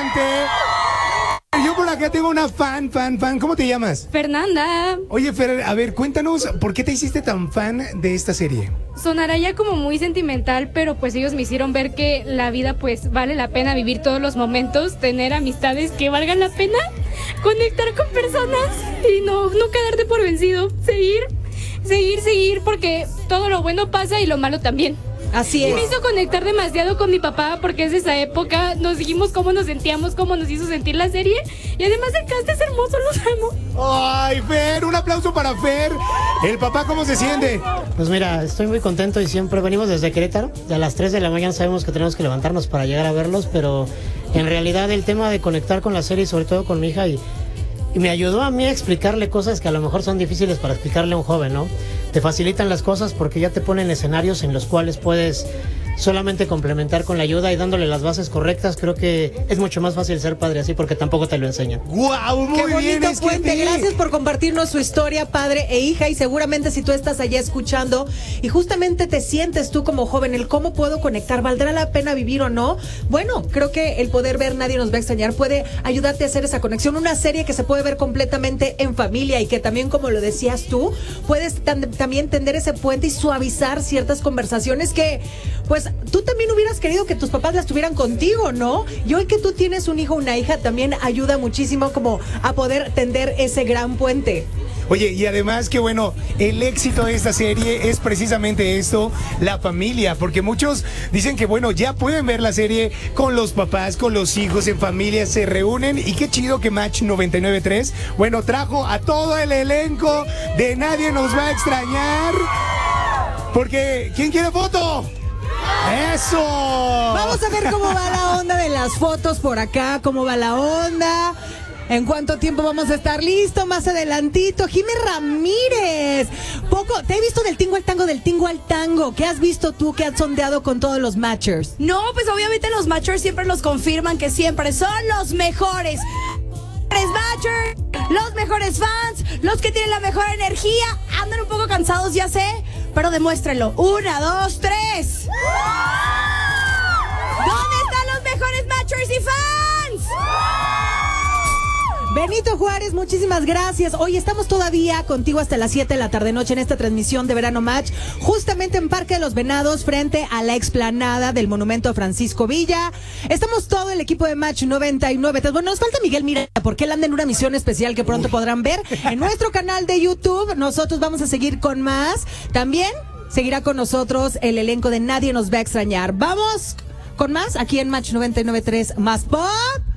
presente. Yo por acá tengo una fan. ¿Cómo te llamas? Fernanda. Oye, Fer, a ver, cuéntanos, ¿por qué te hiciste tan fan de esta serie? Sonará ya como muy sentimental, pero pues ellos me hicieron ver que la vida pues vale la pena vivir todos los momentos, tener amistades que valgan la pena, conectar con personas y no quedarte por vencido, seguir, porque todo lo bueno pasa y lo malo también. Así es. Me hizo conectar demasiado con mi papá porque es de esa época, nos dijimos cómo nos sentíamos, cómo nos hizo sentir la serie y además el cast es hermoso, los amo. Ay, Fer, un aplauso para Fer. ¿El papá cómo se siente? Pues mira, estoy muy contento y siempre venimos desde Querétaro. Y a las 3 de la mañana sabemos que tenemos que levantarnos para llegar a verlos, pero en realidad el tema de conectar con la serie, sobre todo con mi hija, y me ayudó a mí a explicarle cosas que a lo mejor son difíciles para explicarle a un joven, ¿no? Te facilitan las cosas porque ya te ponen escenarios en los cuales puedes solamente complementar con la ayuda y dándole las bases correctas. Creo que es mucho más fácil ser padre así porque tampoco te lo enseñan. ¡Guau! Muy Qué bien, bonito puente. Gracias por compartirnos su historia, padre e hija. Y seguramente si tú estás allá escuchando y justamente te sientes tú como joven, el cómo puedo conectar, ¿valdrá la pena vivir o no? Bueno, creo que el poder ver Nadie Nos Va a Extrañar puede ayudarte a hacer esa conexión. Una serie que se puede ver completamente en familia y que también, como lo decías tú, puedes también tender ese puente y suavizar ciertas conversaciones que, pues, tú también hubieras querido que tus papás las tuvieran contigo, ¿no? Y hoy que tú tienes un hijo o una hija, también ayuda muchísimo como a poder tender ese gran puente. Oye, y además que bueno, el éxito de esta serie es precisamente esto, la familia, porque muchos dicen que bueno, ya pueden ver la serie con los papás, con los hijos, en familia, se reúnen y qué chido que Match 99.3, bueno, trajo a todo el elenco de Nadie Nos Va a Extrañar, porque ¿quién quiere foto? ¡Eso! Vamos a ver cómo va la onda de las fotos por acá, cómo va la onda. ¿En cuánto tiempo vamos a estar listo? Más adelantito. Jimé Ramírez. Te he visto del tingo al tango, del tingo al tango. ¿Qué has visto tú? ¿Qué has sondeado con todos los matchers? No, pues obviamente los matchers siempre los confirman que siempre son los mejores. Matchers, los mejores fans, los que tienen la mejor energía. Andan un poco cansados, ya sé, pero demuéstrenlo. 1, 2, 3. ¿Dónde están los mejores matchers y fans? Benito Juárez, muchísimas gracias. Hoy estamos todavía contigo hasta las 7 de la tarde-noche en esta transmisión de Verano Match, justamente en Parque de los Venados, frente a la explanada del Monumento a Francisco Villa. Estamos todo el equipo de Match 99. Bueno, nos falta Miguel Mira, porque él anda en una misión especial que pronto podrán ver en nuestro canal de YouTube. Nosotros vamos a seguir con más. También seguirá con nosotros el elenco de Nadie Nos Va a Extrañar. Vamos con más aquí en Match 99.3 Más Pop.